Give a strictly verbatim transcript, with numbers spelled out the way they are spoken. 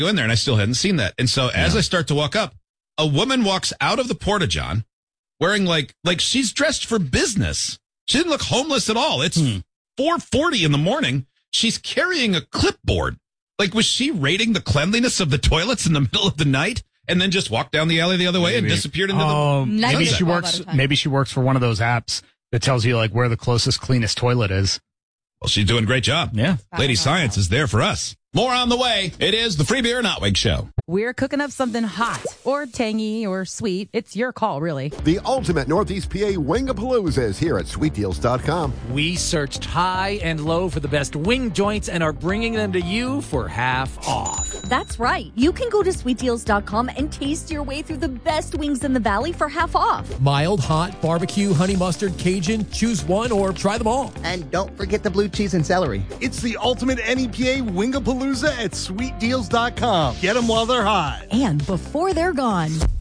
go in there, and I still hadn't seen that. And so as yeah. I start to walk up, a woman walks out of the Porta-John wearing like like she's dressed for business. She didn't look homeless at all. It's hmm. four forty in the morning. She's carrying a clipboard. Like, was she rating the cleanliness of the toilets in the middle of the night and then just walked down the alley the other way maybe. and disappeared into oh, the maybe she works maybe she works for one of those apps that tells you like where the closest cleanest toilet is. Well, she's doing a great job. Yeah. Lady Science is there for us. More on the way. It is the Free Beer and Hot Wig Show. We're cooking up something hot or tangy or sweet. It's your call, really. The ultimate Northeast P A Wingapalooza is here at sweet deals dot com. We searched high and low for the best wing joints and are bringing them to you for half off. That's right. You can go to sweet deals dot com and taste your way through the best wings in the valley for half off. Mild, hot, barbecue, honey mustard, Cajun. Choose one or try them all. And don't forget the blue cheese and celery. It's the ultimate N E P A Wingapalooza at sweet deals dot com. Get them while they're hot. And before they're gone.